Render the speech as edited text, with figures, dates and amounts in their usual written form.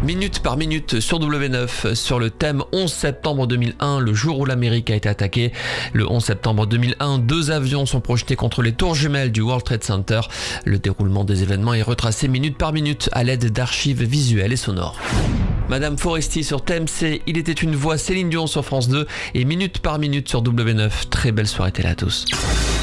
Minute par minute sur W9 sur le thème 11 septembre 2001, le jour où l'Amérique a été attaquée. Le 11 septembre 2001, 2 avions sont projetés contre les tours jumelles du World Trade Center. Le déroulement des événements est retracé minute par minute à l'aide d'archives visuelles et sonores. Madame Foresti sur TMC, Il était une voix, Céline Dion sur France 2 et minute par minute sur W9. Très belle soirée télé à tous.